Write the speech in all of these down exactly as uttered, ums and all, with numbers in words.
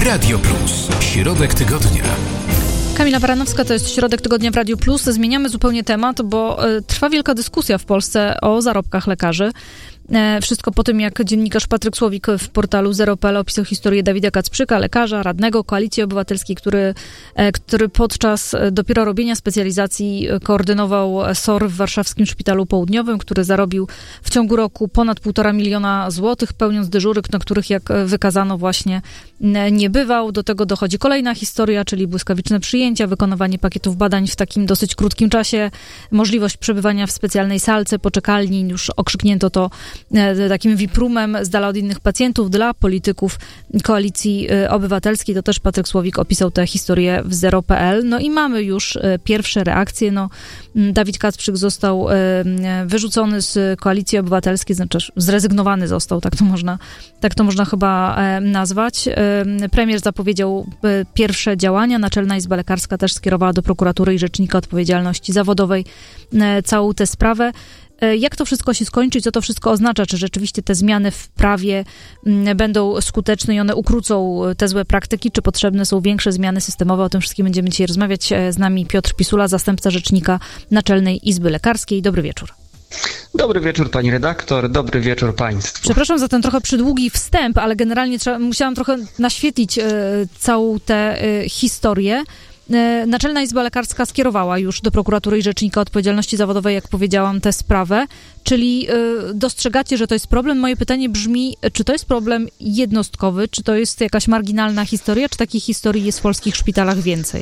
Radio Plus. Środek tygodnia. Kamila Baranowska, to jest Środek Tygodnia w Radiu Plus. Zmieniamy zupełnie temat, bo y, trwa wielka dyskusja w Polsce o zarobkach lekarzy. E, wszystko po tym, jak dziennikarz Patryk Słowik w portalu zero kropka pe el opisał historię Dawida Kacprzyka, lekarza, radnego Koalicji Obywatelskiej, który, e, który podczas dopiero robienia specjalizacji koordynował S O R w warszawskim szpitalu południowym, który zarobił w ciągu roku ponad półtora miliona złotych, pełniąc dyżury, na których, jak wykazano, właśnie nie bywał. Do tego dochodzi kolejna historia, czyli błyskawiczne przyjęcia, wykonywanie pakietów badań w takim dosyć krótkim czasie, możliwość przebywania w specjalnej salce poczekalni, już okrzyknięto to takim V I P-roomem z dala od innych pacjentów dla polityków Koalicji Obywatelskiej. To też Patryk Słowik opisał tę historię w zero kropka pe el. No i mamy już pierwsze reakcje. No, Dawid Kacprzyk został wyrzucony z Koalicji Obywatelskiej, znaczy zrezygnowany został, tak to można, tak to można chyba nazwać. Premier zapowiedział pierwsze działania. Naczelna Izba Lekarska też skierowała do prokuratury i Rzecznika Odpowiedzialności Zawodowej całą tę sprawę. Jak to wszystko się skończy i co to wszystko oznacza? Czy rzeczywiście te zmiany w prawie będą skuteczne i one ukrócą te złe praktyki? Czy potrzebne są większe zmiany systemowe? O tym wszystkim będziemy dzisiaj rozmawiać. Z nami Piotr Pisula, zastępca rzecznika Naczelnej Izby Lekarskiej. Dobry wieczór. Dobry wieczór, pani redaktor, dobry wieczór państwu. Przepraszam za ten trochę przydługi wstęp, ale generalnie trzeba, musiałam trochę naświetlić e, całą tę e, historię. Naczelna Izba Lekarska skierowała już do prokuratury i Rzecznika Odpowiedzialności Zawodowej, jak powiedziałam, tę sprawę, czyli y, dostrzegacie, że to jest problem. Moje pytanie brzmi, czy to jest problem jednostkowy, czy to jest jakaś marginalna historia, czy takich historii jest w polskich szpitalach więcej?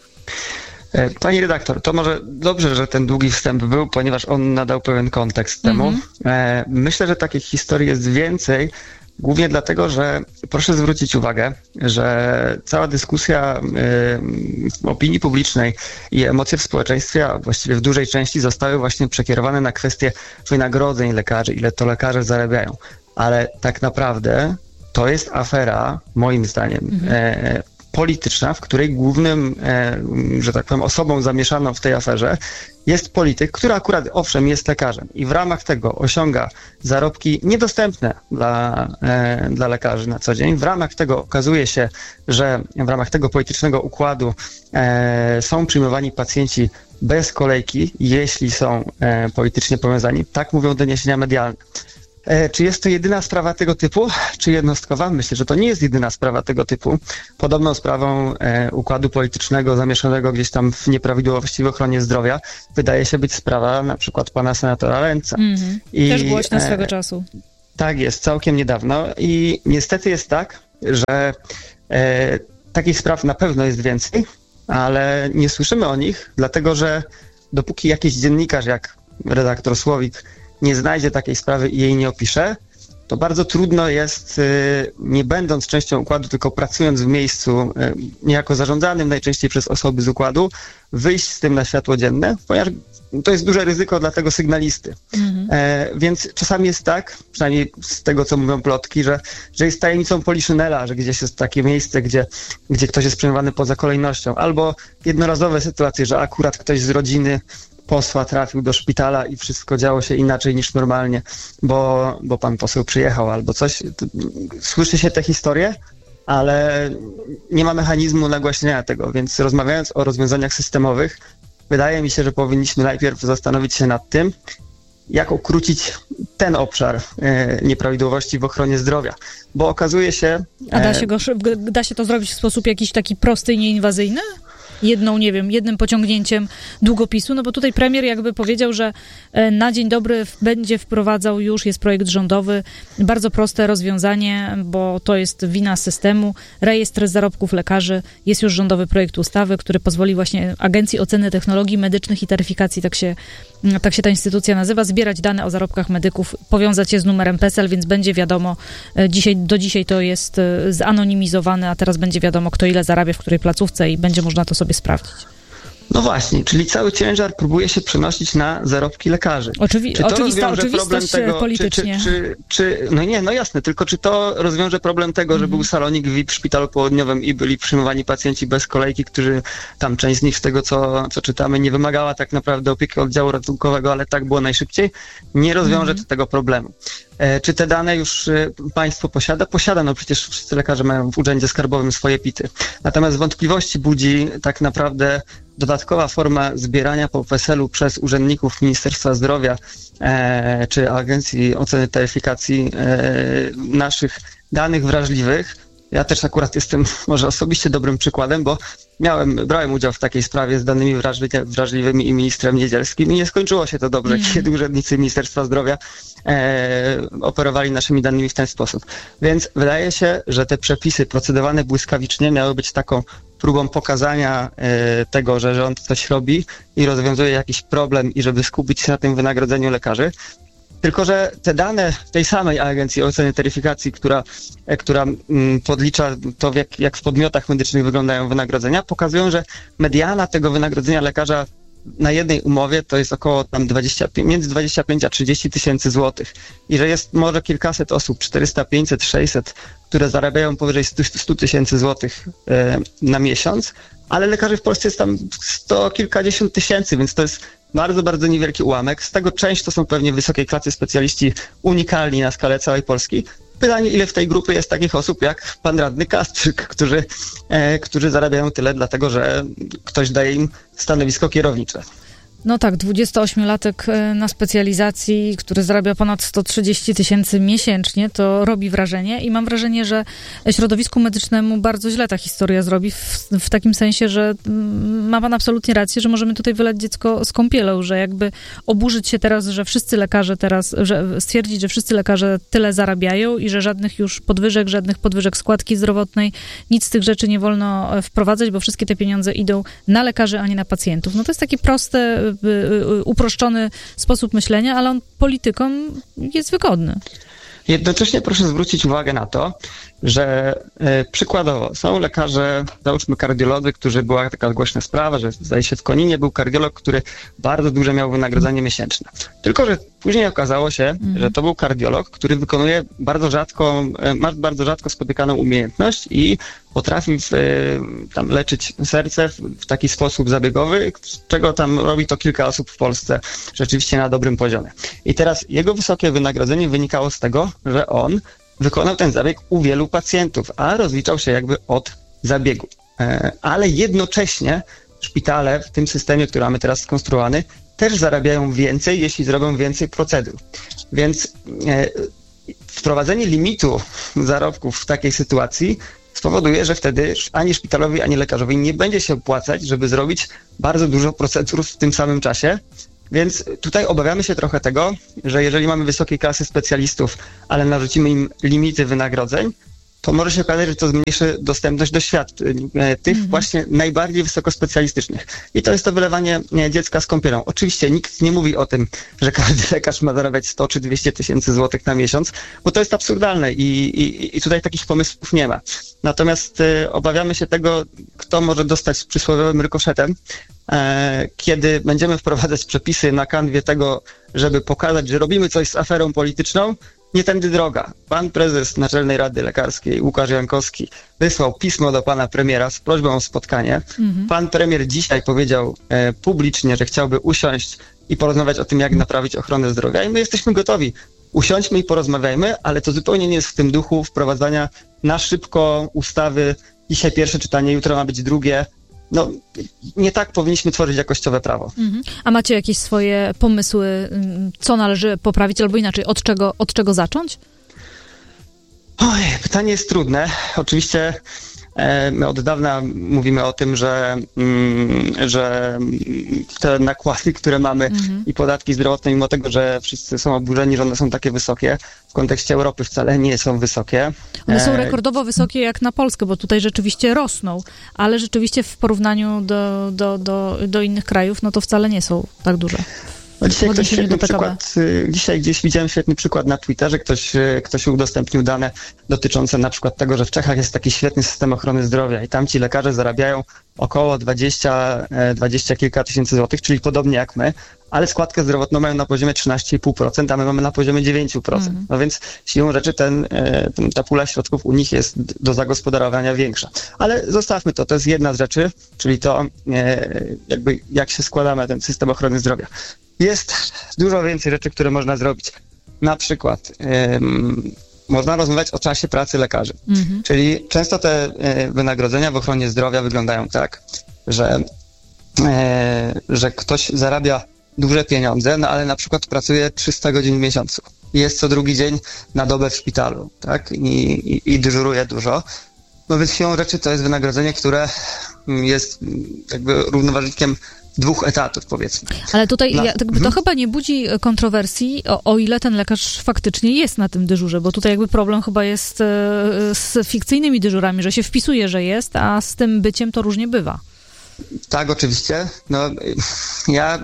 Pani redaktor, to może dobrze, że ten długi wstęp był, ponieważ on nadał pewien kontekst temu. Mm-hmm. Myślę, że takich historii jest więcej, głównie dlatego, że proszę zwrócić uwagę, że cała dyskusja y, opinii publicznej i emocje w społeczeństwie, a właściwie w dużej części zostały właśnie przekierowane na kwestię wynagrodzeń lekarzy, ile to lekarze zarabiają. Ale tak naprawdę to jest afera, moim zdaniem, mhm. e, polityczna, w której głównym, e, że tak powiem, osobą zamieszaną w tej aferze jest polityk, który akurat, owszem, jest lekarzem i w ramach tego osiąga zarobki niedostępne dla, e, dla lekarzy na co dzień. W ramach tego okazuje się, że w ramach tego politycznego układu e, są przyjmowani pacjenci bez kolejki, jeśli są e, politycznie powiązani. Tak mówią doniesienia medialne. E, czy jest to jedyna sprawa tego typu, czy jednostkowa? Myślę, że to nie jest jedyna sprawa tego typu. Podobną sprawą e, układu politycznego zamieszanego gdzieś tam w nieprawidłowości w ochronie zdrowia wydaje się być sprawa na przykład pana senatora Lęca. Mm-hmm. I, Też głośno e, swego czasu. Tak jest, całkiem niedawno i niestety jest tak, że e, takich spraw na pewno jest więcej, ale nie słyszymy o nich, dlatego że dopóki jakiś dziennikarz jak redaktor Słowik nie znajdzie takiej sprawy i jej nie opisze, to bardzo trudno jest, nie będąc częścią układu, tylko pracując w miejscu niejako zarządzanym najczęściej przez osoby z układu, wyjść z tym na światło dzienne, ponieważ to jest duże ryzyko dla tego sygnalisty. Mhm. E, więc czasami jest tak, przynajmniej z tego, co mówią plotki, że, że jest tajemnicą poliszynela, że gdzieś jest takie miejsce, gdzie, gdzie ktoś jest przyjmowany poza kolejnością, albo jednorazowe sytuacje, że akurat ktoś z rodziny posła trafił do szpitala i wszystko działo się inaczej niż normalnie, bo, bo pan poseł przyjechał albo coś. Słyszy się te historie, ale nie ma mechanizmu nagłaśniania tego, więc rozmawiając o rozwiązaniach systemowych, wydaje mi się, że powinniśmy najpierw zastanowić się nad tym, jak ukrócić ten obszar e, nieprawidłowości w ochronie zdrowia, bo okazuje się... A da się, go, da się to zrobić w sposób jakiś taki prosty i nieinwazyjny? Jedną, nie wiem, jednym pociągnięciem długopisu, no bo tutaj premier jakby powiedział, że na dzień dobry będzie wprowadzał już, jest projekt rządowy, bardzo proste rozwiązanie, bo to jest wina systemu, rejestr zarobków lekarzy, jest już rządowy projekt ustawy, który pozwoli właśnie Agencji Oceny Technologii Medycznych i Taryfikacji, tak się, tak się ta instytucja nazywa, zbierać dane o zarobkach medyków, powiązać je z numerem PESEL, więc będzie wiadomo, dzisiaj, do dzisiaj to jest zanonimizowane, a teraz będzie wiadomo, kto ile zarabia w której placówce i będzie można to sobie sprawdzić. No właśnie, czyli cały ciężar próbuje się przenosić na zarobki lekarzy. Oczywi- czy to oczywista rozwiąże problem tego, politycznie. Czy, czy, czy, czy, no nie, no jasne, tylko czy to rozwiąże problem tego, że mm. był salonik w V I P w szpitalu południowym i byli przyjmowani pacjenci bez kolejki, którzy tam część z nich z tego, co, co czytamy, nie wymagała tak naprawdę opieki oddziału ratunkowego, ale tak było najszybciej? Nie rozwiąże mm. to tego problemu. Czy te dane już państwo posiada? Posiada, no przecież wszyscy lekarze mają w Urzędzie Skarbowym swoje pity. Natomiast wątpliwości budzi tak naprawdę dodatkowa forma zbierania po PESEL-u przez urzędników Ministerstwa Zdrowia e, czy Agencji Oceny Taryfikacji e, naszych danych wrażliwych. Ja też akurat jestem może osobiście dobrym przykładem, bo miałem, brałem udział w takiej sprawie z danymi wrażli- wrażliwymi i ministrem Niedzielskim i nie skończyło się to dobrze, mm. kiedy urzędnicy Ministerstwa Zdrowia e, operowali naszymi danymi w ten sposób. Więc wydaje się, że te przepisy procedowane błyskawicznie miały być taką próbą pokazania e, tego, że rząd coś robi i rozwiązuje jakiś problem i żeby skupić się na tym wynagrodzeniu lekarzy. Tylko że te dane tej samej Agencji Oceny Taryfikacji, która, która podlicza to, jak, jak w podmiotach medycznych wyglądają wynagrodzenia, pokazują, że mediana tego wynagrodzenia lekarza na jednej umowie to jest około tam dwadzieścia pięć, między dwadzieścia pięć a trzydzieści tysięcy złotych. I że jest może kilkaset osób, czterysta, pięćset, sześćset, które zarabiają powyżej stu tysięcy złotych e, na miesiąc, ale lekarzy w Polsce jest tam sto kilkadziesiąt tysięcy, więc to jest bardzo, bardzo niewielki ułamek. Z tego część to są pewnie wysokiej klasy specjaliści unikalni na skalę całej Polski. Pytanie, ile w tej grupie jest takich osób jak pan radny Kastrzyk, którzy, e, którzy zarabiają tyle, dlatego że ktoś daje im stanowisko kierownicze. No tak, dwudziestoośmiolatek na specjalizacji, który zarabia ponad sto trzydzieści tysięcy miesięcznie, to robi wrażenie i mam wrażenie, że środowisku medycznemu bardzo źle ta historia zrobi, w, w takim sensie, że ma pan absolutnie rację, że możemy tutaj wylać dziecko z kąpielą, że jakby oburzyć się teraz, że wszyscy lekarze teraz, że stwierdzić, że wszyscy lekarze tyle zarabiają i że żadnych już podwyżek, żadnych podwyżek składki zdrowotnej, nic z tych rzeczy nie wolno wprowadzać, bo wszystkie te pieniądze idą na lekarzy, a nie na pacjentów. No to jest takie proste, uproszczony sposób myślenia, ale on politykom jest wygodny. Jednocześnie proszę zwrócić uwagę na to, że e, przykładowo są lekarze, załóżmy kardiolodzy, którzy była taka głośna sprawa, że zdaje się w Koninie był kardiolog, który bardzo duże miał wynagrodzenie miesięczne. Tylko że później okazało się, mm. że to był kardiolog, który wykonuje bardzo rzadko, e, ma bardzo rzadko spotykaną umiejętność i potrafi w, e, tam leczyć serce w, w taki sposób zabiegowy, z czego tam robi to kilka osób w Polsce rzeczywiście na dobrym poziomie. I teraz jego wysokie wynagrodzenie wynikało z tego, że on wykonał ten zabieg u wielu pacjentów, a rozliczał się jakby od zabiegu. E, ale jednocześnie szpitale w tym systemie, który mamy teraz skonstruowany, też zarabiają więcej, jeśli zrobią więcej procedur. Więc e, wprowadzenie limitu zarobków w takiej sytuacji spowoduje, że wtedy ani szpitalowi, ani lekarzowi nie będzie się opłacać, żeby zrobić bardzo dużo procedur w tym samym czasie. Więc tutaj obawiamy się trochę tego, że jeżeli mamy wysokiej klasy specjalistów, ale narzucimy im limity wynagrodzeń, to może się okazać, że to zmniejszy dostępność do świadczeń tych mm-hmm. właśnie najbardziej wysokospecjalistycznych. I to jest to wylewanie dziecka z kąpielą. Oczywiście nikt nie mówi o tym, że każdy lekarz ma zarabiać sto czy dwieście tysięcy złotych na miesiąc, bo to jest absurdalne i, i, i tutaj takich pomysłów nie ma. Natomiast e, obawiamy się tego, kto może dostać z przysłowiowym rykoszetem, e, kiedy będziemy wprowadzać przepisy na kanwie tego, żeby pokazać, że robimy coś z aferą polityczną. Nie tędy droga. Pan prezes Naczelnej Rady Lekarskiej, Łukasz Jankowski, wysłał pismo do pana premiera z prośbą o spotkanie. Mhm. Pan premier dzisiaj powiedział e, publicznie, że chciałby usiąść i porozmawiać o tym, jak naprawić ochronę zdrowia i my jesteśmy gotowi. Usiądźmy i porozmawiajmy, ale to zupełnie nie jest w tym duchu wprowadzania na szybko ustawy. Dzisiaj pierwsze czytanie, jutro ma być drugie. No, nie tak powinniśmy tworzyć jakościowe prawo. Mhm. A macie jakieś swoje pomysły, co należy poprawić, albo inaczej, od czego, od czego zacząć? Oj, pytanie jest trudne. Oczywiście e, my od dawna mówimy o tym, że, mm, że te nakłady, które mamy mhm. i podatki zdrowotne, mimo tego, że wszyscy są oburzeni, że one są takie wysokie, w kontekście Europy wcale nie są wysokie. One są rekordowo wysokie jak na Polskę, bo tutaj rzeczywiście rosną, ale rzeczywiście w porównaniu do, do, do, do innych krajów, no to wcale nie są tak duże. No dzisiaj, ktoś świetny przykład, dzisiaj gdzieś widziałem świetny przykład na Twitterze, ktoś, ktoś udostępnił dane dotyczące na przykład tego, że w Czechach jest taki świetny system ochrony zdrowia i tam ci lekarze zarabiają około dwadzieścia, dwadzieścia kilka tysięcy złotych, czyli podobnie jak my, ale składkę zdrowotną mają na poziomie trzynaście i pół procent, a my mamy na poziomie dziewięć procent. Mm. No więc siłą rzeczy ten, ten, ta pula środków u nich jest do zagospodarowania większa. Ale zostawmy to, to jest jedna z rzeczy, czyli to jakby jak się składamy ten system ochrony zdrowia. Jest dużo więcej rzeczy, które można zrobić. na przykład ym, można rozmawiać o czasie pracy lekarzy. Mhm. Czyli często te y, wynagrodzenia w ochronie zdrowia wyglądają tak, że, y, że ktoś zarabia duże pieniądze, no ale na przykład pracuje trzysta godzin w miesiącu. Jest co drugi dzień na dobę w szpitalu, tak? I, i, i dyżuruje dużo. No więc siłą rzeczy to jest wynagrodzenie, które jest jakby równoważnikiem dwóch etatów, powiedzmy. Ale tutaj no. ja, to, to chyba nie budzi kontrowersji, o, o ile ten lekarz faktycznie jest na tym dyżurze, bo tutaj jakby problem chyba jest e, z fikcyjnymi dyżurami, że się wpisuje, że jest, a z tym byciem to różnie bywa. Tak, oczywiście. No, ja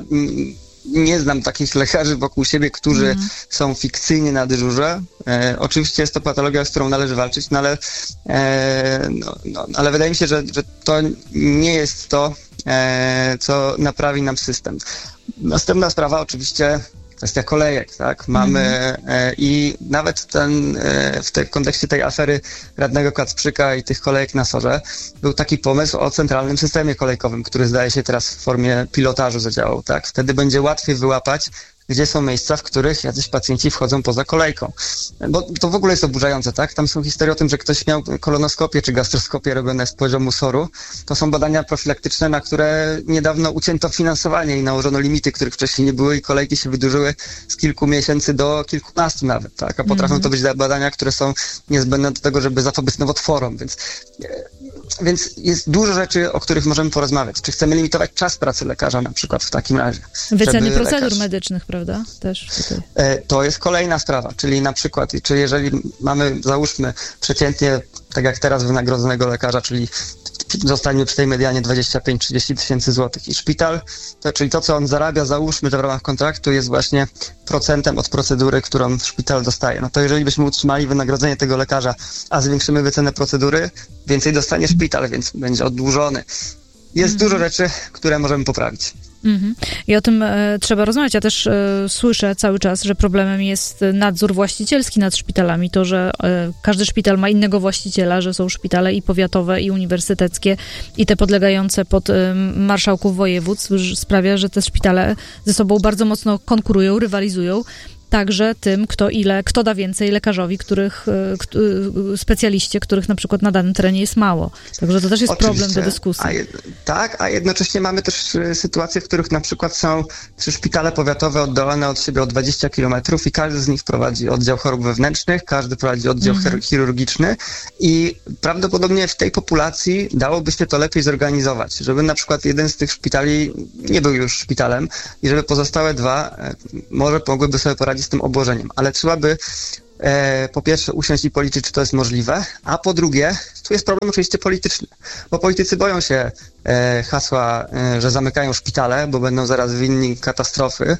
nie znam takich lekarzy wokół siebie, którzy mm. są fikcyjnie na dyżurze. E, oczywiście jest to patologia, z którą należy walczyć, no ale, e, no, no, ale wydaje mi się, że, że to nie jest to, e, co naprawi nam system. Następna sprawa oczywiście kwestia kolejek, tak? Mamy mm. e, i nawet ten, e, w tym kontekście tej afery radnego Kacprzyka i tych kolejek na SOR-ze był taki pomysł o centralnym systemie kolejkowym, który zdaje się teraz w formie pilotażu zadziałał, tak? Wtedy będzie łatwiej wyłapać, gdzie są miejsca, w których jacyś pacjenci wchodzą poza kolejką. Bo to w ogóle jest oburzające, tak? Tam są historie o tym, że ktoś miał kolonoskopię czy gastroskopię robione z poziomu soru. To są badania profilaktyczne, na które niedawno ucięto finansowanie i nałożono limity, których wcześniej nie było i kolejki się wydłużyły z kilku miesięcy do kilkunastu nawet, tak? A potrafią mm-hmm. to być badania, które są niezbędne do tego, żeby zapobiec nowotworom, więc... Więc jest dużo rzeczy, o których możemy porozmawiać. Czy chcemy limitować czas pracy lekarza na przykład w takim razie? Wyceny procedur lekarz... medycznych, prawda? Też tutaj. To jest kolejna sprawa, czyli na przykład, czy jeżeli mamy, załóżmy przeciętnie, tak jak teraz wynagrodzonego lekarza, czyli zostańmy przy tej medianie dwadzieścia pięć do trzydziestu tysięcy złotych i szpital, to, czyli to, co on zarabia, załóżmy, że w ramach kontraktu jest właśnie procentem od procedury, którą szpital dostaje. No to jeżeli byśmy utrzymali wynagrodzenie tego lekarza, a zwiększymy wycenę procedury, więcej dostanie szpital, więc będzie oddłużony. Jest mm. dużo rzeczy, które możemy poprawić. Mm-hmm. I o tym e, trzeba rozmawiać. Ja też e, słyszę cały czas, że problemem jest nadzór właścicielski nad szpitalami. To, że e, każdy szpital ma innego właściciela, że są szpitale i powiatowe, i uniwersyteckie, i te podlegające pod e, marszałków województw, sprawia, że te szpitale ze sobą bardzo mocno konkurują, rywalizują. Także tym, kto ile, kto da więcej lekarzowi, których, kto, specjaliście, których na przykład na danym terenie jest mało. Także to też jest Oczywiście. problem do dyskusji. A je, tak, a jednocześnie mamy też sytuacje, w których na przykład są trzy szpitale powiatowe oddalone od siebie o dwadzieścia kilometrów i każdy z nich prowadzi oddział chorób wewnętrznych, każdy prowadzi oddział mhm. chirurgiczny i prawdopodobnie w tej populacji dałoby się to lepiej zorganizować, żeby na przykład jeden z tych szpitali nie był już szpitalem i żeby pozostałe dwa może mogłyby sobie poradzić z tym obłożeniem, ale trzeba by e, po pierwsze usiąść i policzyć, czy to jest możliwe, a po drugie, tu jest problem oczywiście polityczny, bo politycy boją się e, hasła, e, że zamykają szpitale, bo będą zaraz winni katastrofy.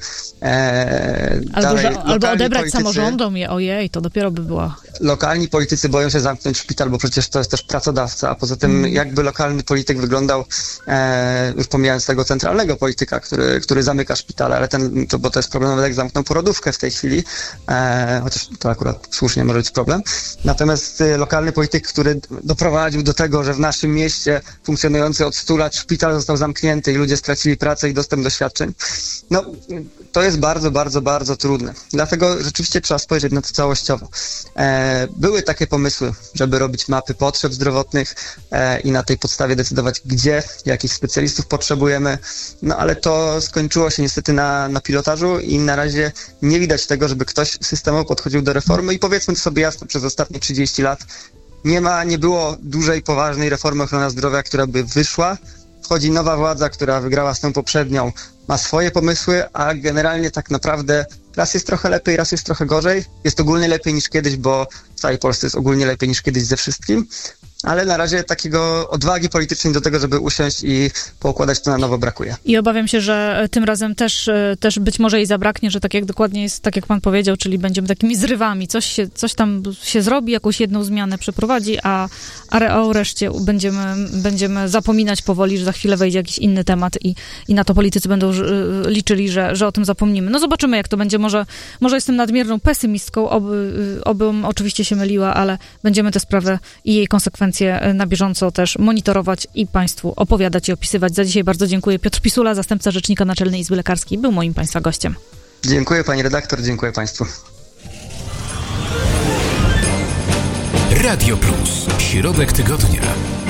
E, albo, dalej, że, albo odebrać politycy, samorządom je, ojej, to dopiero by była... Lokalni politycy boją się zamknąć szpital, bo przecież to jest też pracodawca, a poza tym mm. jakby lokalny polityk wyglądał, e, już pomijając tego centralnego polityka, który, który zamyka szpitale, ale ten, to, bo to jest problem, nawet jak zamknął porodówkę w tej chwili, e, chociaż to akurat słusznie może być problem. Natomiast e, lokalny polityk, który doprowadził do tego, że w naszym mieście funkcjonujący od stu lat szpital został zamknięty i ludzie stracili pracę i dostęp do świadczeń, no to jest bardzo, bardzo, bardzo trudne. Dlatego rzeczywiście trzeba spojrzeć na to całościowo. E, były takie pomysły, żeby robić mapy potrzeb zdrowotnych e, i na tej podstawie decydować, gdzie, jakich specjalistów potrzebujemy, no ale to skończyło się niestety na, na pilotażu i na razie nie widać tego, żeby ktoś systemowo podchodził do reformy i powiedzmy to sobie jasno, przez ostatnie trzydzieści lat nie ma, nie było dużej, poważnej reformy ochrony zdrowia, która by wyszła. Wchodzi nowa władza, która wygrała z tą poprzednią, ma swoje pomysły, a generalnie tak naprawdę raz jest trochę lepiej, raz jest trochę gorzej. Jest ogólnie lepiej niż kiedyś, bo w całej Polsce jest ogólnie lepiej niż kiedyś ze wszystkim. Ale na razie takiego odwagi politycznej do tego, żeby usiąść i poukładać to na nowo brakuje. I obawiam się, że tym razem też, też być może jej zabraknie, że tak jak dokładnie jest, tak jak pan powiedział, czyli będziemy takimi zrywami. Coś, się, coś tam się zrobi, jakąś jedną zmianę przeprowadzi, a, a o reszcie będziemy, będziemy zapominać powoli, że za chwilę wejdzie jakiś inny temat i, i na to politycy będą liczyli, że, że o tym zapomnimy. No zobaczymy, jak to będzie. Może, może jestem nadmierną pesymistką, oby, obym oczywiście się myliła, ale będziemy tę sprawę i jej konsekwencje na bieżąco też monitorować i państwu opowiadać i opisywać. Za dzisiaj bardzo dziękuję. Piotr Pisula, zastępca rzecznika Naczelnej Izby Lekarskiej, był moim państwa gościem. Dziękuję pani redaktor, dziękuję państwu. Radio Plus. Środek tygodnia.